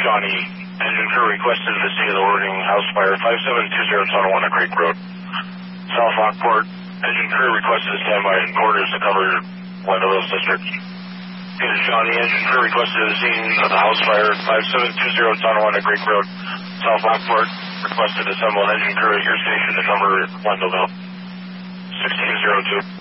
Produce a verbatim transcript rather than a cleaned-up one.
Shawnee, engine crew requested to see the Oregon house fire, five seven two zero Tonawanda Creek Road. South Lockport, engine crew requested to stand by in quarters to cover Wendell Hills District. Peter Shawnee, engine crew requested to the scene of the house fire, five seven two zero Tonawanda Creek Road. South Lockport, requested to assemble an engine crew at your station to cover Wendell Hill. sixteen zero two.